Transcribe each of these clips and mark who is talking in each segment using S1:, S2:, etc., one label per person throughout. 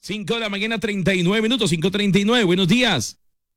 S1: 5 de la mañana, 39 minutos, 5:39. Buenos días.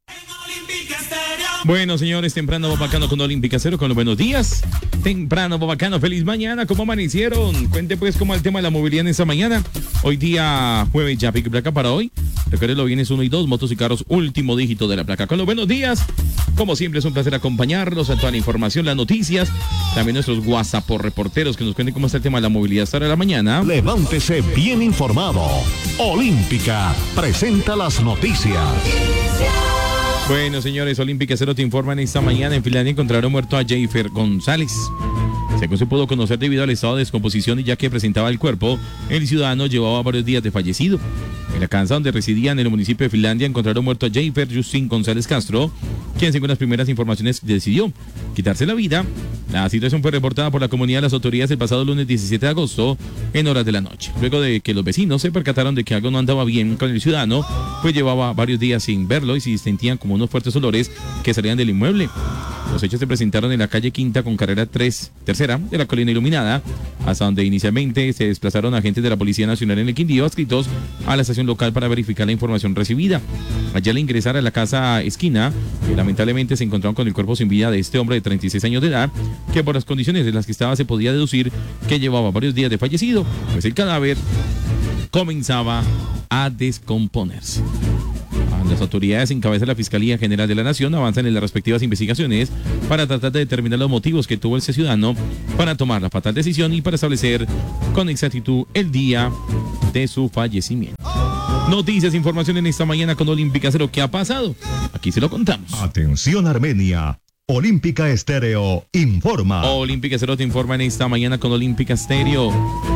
S1: Bueno, señores, temprano Bobacano con Olímpica Cero, con los buenos días. Temprano Bobacano, feliz mañana. ¿Cómo amanecieron? Cuente pues cómo el tema de la movilidad en esta mañana. Hoy día jueves, ya pico y placa para hoy. Recuerden los bienes 1 y 2, motos y carros, último dígito de la placa. Con los buenos días, como siempre es un placer acompañarlos a toda la información, las noticias, también nuestros WhatsApp por reporteros que nos cuenten cómo está el tema de la movilidad hasta ahora de la mañana.
S2: Levántese bien informado. Olímpica presenta las noticias.
S1: Bueno, señores, Olímpica Cero te informan esta mañana. En Finlandia encontraron muerto a Jeifer González. Según se pudo conocer, debido al estado de descomposición y ya que presentaba el cuerpo, el ciudadano llevaba varios días de fallecido. En la casa donde residían en el municipio de Finlandia encontraron muerto a Jeifer Justin González Castro, quien según las primeras informaciones decidió quitarse la vida. La situación fue reportada por la comunidad a las autoridades el pasado lunes 17 de agosto en horas de la noche. Luego de que los vecinos se percataron de que algo no andaba bien con el ciudadano, pues llevaba varios días sin verlo y se sentían como unos fuertes olores que salían del inmueble. Los hechos se presentaron en la calle Quinta con carrera tercera de la Colina Iluminada, hasta donde inicialmente se desplazaron agentes de la Policía Nacional en el Quindío adscritos a la estación local para verificar la información recibida. Allá al ingresar a la casa esquina, lamentablemente se encontraron con el cuerpo sin vida de este hombre de 36 años de edad, que por las condiciones en las que estaba se podía deducir que llevaba varios días de fallecido, pues el cadáver comenzaba a descomponerse. Las autoridades en cabeza de la Fiscalía General de la Nación avanzan en las respectivas investigaciones para tratar de determinar los motivos que tuvo ese ciudadano para tomar la fatal decisión y para establecer con exactitud el día de su fallecimiento. Noticias, información en esta mañana con Olímpica Cero. ¿Qué ha pasado? Aquí se lo contamos.
S2: Atención Armenia. Olímpica Estéreo informa.
S1: Olímpica Cero te informa en esta mañana con Olímpica Estéreo.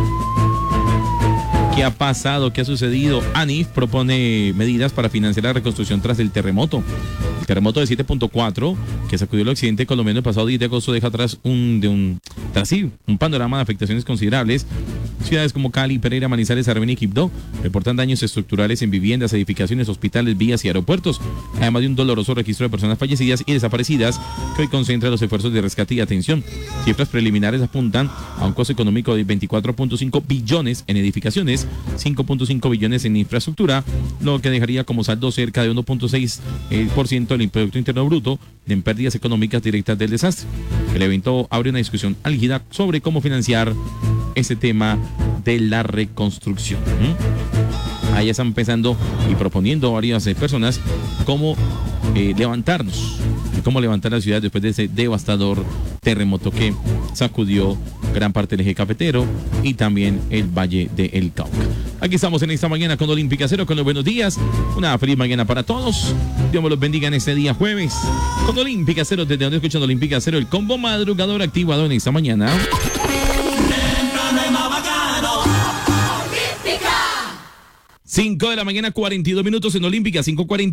S1: ¿Qué ha pasado? ¿Qué ha sucedido? ANIF propone medidas para financiar la reconstrucción tras el terremoto. El terremoto de 7.4 que sacudió el occidente colombiano el pasado 10 de agosto deja atrás un panorama de afectaciones considerables. Ciudades como Cali, Pereira, Manizales, Armenia y Quibdó reportan daños estructurales en viviendas, edificaciones, hospitales, vías y aeropuertos, además de un doloroso registro de personas fallecidas y desaparecidas que hoy concentra los esfuerzos de rescate y atención. Cifras preliminares apuntan a un costo económico de 24.5 billones en edificaciones, 5.5 billones en infraestructura, lo que dejaría como saldo cerca de 1.6% del Producto Interno Bruto en pérdidas económicas directas del desastre. El evento abre una discusión álgida sobre cómo financiar ese tema de la reconstrucción. Ahí están pensando y proponiendo varias personas cómo levantarnos, cómo levantar la ciudad después de ese devastador terremoto que sacudió gran parte del eje cafetero y también el Valle del Cauca. Aquí estamos en esta mañana con Olímpica Cero, con los buenos días. Una feliz mañana para todos. Dios me los bendiga en este día jueves. Con Olímpica Cero, desde donde escuchando Olímpica Cero, el combo madrugador activado en esta mañana. 5 de la mañana, 42 minutos en Olímpica, 5:40.